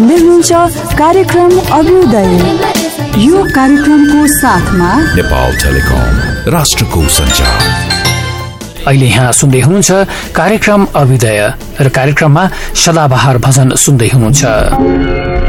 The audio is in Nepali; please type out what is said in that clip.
हुनुहुन्छ कार्यक्रम अभ्युदय। यो कार्यक्रमको साथमा नेपाल टेलिकम, राष्ट्रको सञ्चार। अहिले यहाँ सुन्दै हुनुहुन्छ कार्यक्रम अभ्युदय र कार्यक्रममा सदाबहार भजन सुन्दै हुनुहुन्छ।